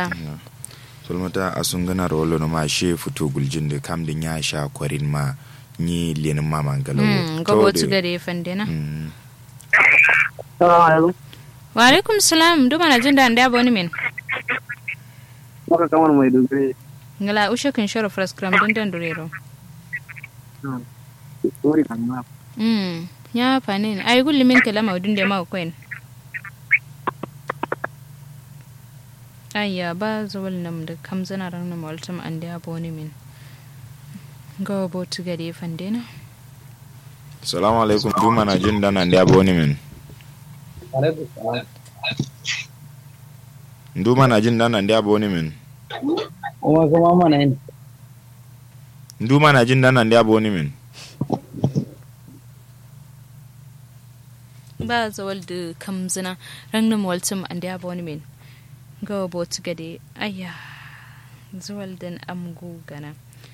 gala solmata asungana rolo no ma she futo guljin de kam din ya sha kwarin ma ni lenin ma mangalo gobo tu gare fandena Assalamu alaikum. wa alaikum salam duma na jinda anda boni min Maka kamar mai dubbe. gala ushe kan shoro fraskram dindan durero Sorry kan ma. ya fanin ay gulli min kala maudun de ma koen ayya ba zawal nam da kamzana ran nam waltum anda boni min gobo tu gare fandena assalamu alaikum duma na jinda nan da boni min nduma na jinda nan da boni min Kuma kuma mana yin. nduma na jinda nan da boni min ba zawal da kamzana ran nam waltum anda boni min gobo tu gade ayya zawal dan amgu gana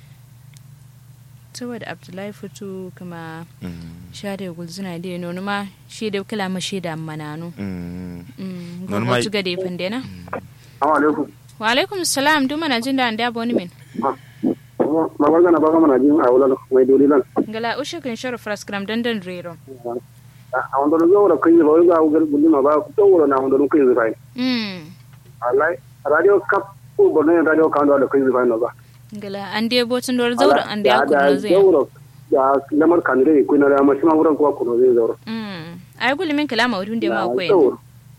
saboda abdullahi fito kuma shade gulzuna da nono ma shi da kala ma shi da mananu non mai gobo tu gade fandena Assalamu alaikum. wa alaikum salam duma na jinda anda boni min Ma ba gana ba ga mana jin a wala mai dole lan. gala ushe kan shoro fraskram dandan rero A wanda do wala kai ba ga ugal bulli ma ba to wala na wanda kai zai. Wallahi radio kap ko bonne radio kan da kai zai no ba. gala ande botun dor zawra ande akuno zai Ya lamar kanire ko na ma shi ma wuran ko ko zai zauro. ay gulli min kala maudun de ma koen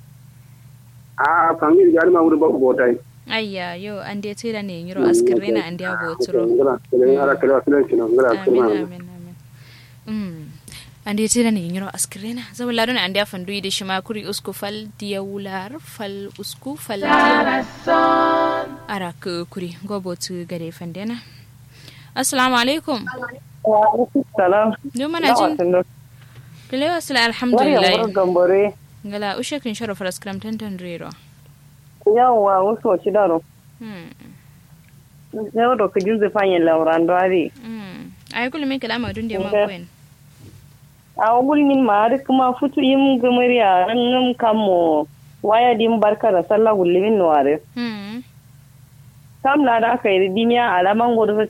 A fangi jari ma wurin ba ko botai. ayya yo ande tira ne yiro askrena ande aboturo Ngala ngala kala kala kina ngala amin kala. amin amin ande tira ne yiro askrena zawla don ande afandu yi de shima kuri usku fal diyawular fal usku fal arak kuri gobotu gare fandena assalamu alaikum Salam. duma na jin kile wasala alhamdulillah Gambare. ngala ushe kin shoro fraskram tantan rero Yawa wasu wace daro. Yau da kujin zufanyin lauran dare. ay gulli min kala maudun de ma koen A wagul min ma har kuma futu yin gamari a ranar kamo waya din barka da sallah gulli min nuware. Sam na da aka yi dimiya alaman gudu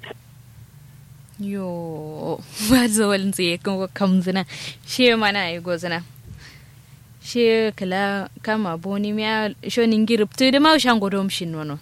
yo ba zawal zai kan kamzina she mana ay gozina she kala kama boni miya shonin giriptu da ma shan godom shin nono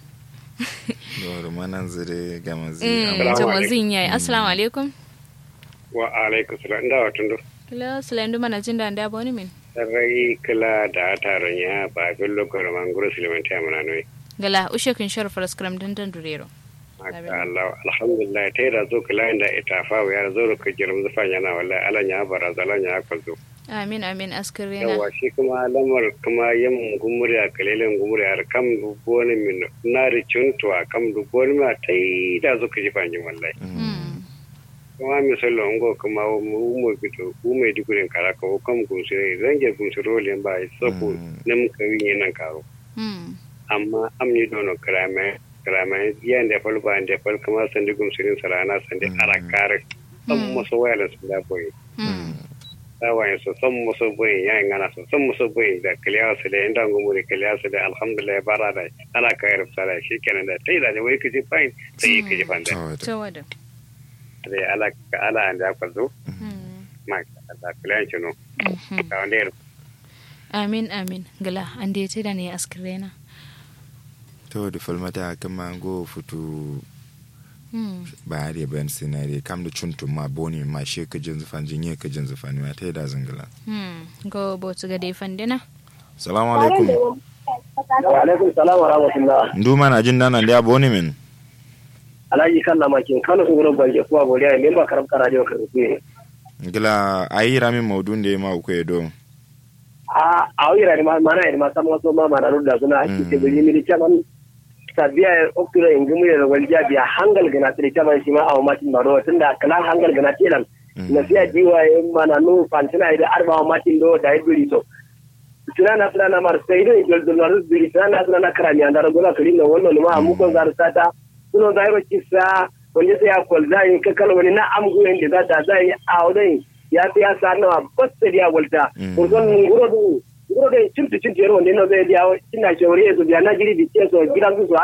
do manan zire gamazi to mazin yayi assalamu alaikum wa alaikum salam da watundo kila salandu mana jinda nda boni min rai kala da taron ya ba billo ko mangoro silimenta mana noi gala ushe kin shar fraskram dandan durero Allah alhamdulillah tai da zo kala inda itafa ya zo ka jirum zufa yana wallahi alan ya barazala ya kwazo amin amin askarena yawa shi kuma lamar kuma yam gumuri a kalelen gumuri har kam duboni min nari chuntuwa kam duboni ma tai da zo ka jifa ni wallahi kuma misalo ngo kuma mu fito ku mai digurin karaka ko kam gumsire range gumsiro len ba soko nem kawin nan karo amma amni dono krame yanda falba ande fal kuma sandi gumsirin sarana sandi arakar amma so wala sanda boy tawaye so sam muso boy yayin ngana so sam muso boy da kliya su da inda ngumuri kliya su da alhamdulillah barada ala kayar sala shikenan da tai da wai kiji fine sai kiji fanda tawada dai ala anda kwazo ma da kliya chino ka wanda amin amin gala ande ce da ne askarena to da falmata kama go futu ba da ban sinare kam da cuntun ma boni ma she ka jin zufan jinye ka jin zufan ma ta da zangala go bo su ga dai fandina assalamu alaikum Wa alaikum salam wa rahmatullah. nduma na jin dana da boni min Alhaji kan na makin Kano su gurin banke kuwa boriya ne ba karam karaje ka rufe. gila ayi rami maudun da ma ku edo A awira ni mana ni masama so ma mana da suna ake ce bari ni chaman sabiya oktura ingumu da walja biya hangal gana tire chaman shi ma aw matin baro tunda kala hangal gana tilan na fiya jiwa mana no fantina ida arba matin do da ibiri so tunana mar sai do igol do no biri tunana karami andara gola kali no wollo ma mu ko zar sata kuno zairo kissa wanda sai ya kolzai ka kala wani na amgu ende da zai awdai ya fiya sana basta dia volta kurson nguro do cinti yaro ne no zai dia ina shawari so dia na jiri bi so gidan su